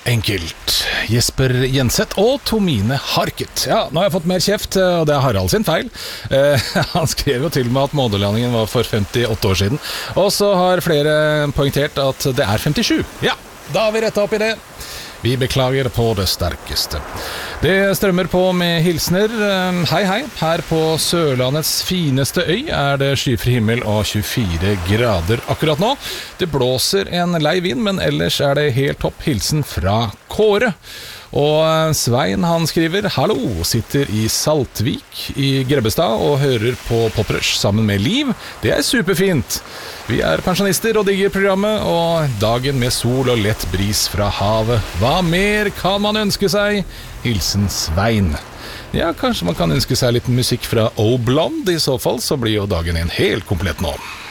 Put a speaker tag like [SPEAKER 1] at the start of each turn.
[SPEAKER 1] enkelt. Jesper Jenseth og Tomine Harket. Ja, nå har jeg fått mer kjeft, og det er Harald sin feil. Han skrev jo til meg at månelandingen var for 58 år siden. Og så har flere poengtert at det er 57. Ja, da har vi rettet opp i det. Vi beklager på det sterkeste. Det strømmer på med hilsner. Hei, hei. Her på Sørlandets fineste øy er det skyfri himmel og 24 grader akkurat nå. Det blåser en lei vind, men ellers er det helt topp. Hilsen fra Kåre. Og Svein han skriver: hallo, sitter i Saltvik i Grebbestad og hører på Poprush sammen med Liv. Det er superfint. Vi er pensjonister og digger programmet, og dagen med sol og lett bris fra havet. Hva mer kan man ønske seg? Hilsen Svein. Ja, kanskje man kan ønske seg litt musikk fra O-Blond. I så fall så blir jo dagen en helt komplett nå.